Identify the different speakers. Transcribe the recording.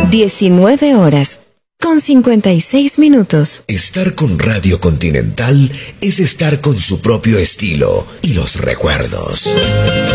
Speaker 1: 19 horas, con 56 minutos.
Speaker 2: Estar con Radio Continental es estar con su propio estilo y los recuerdos.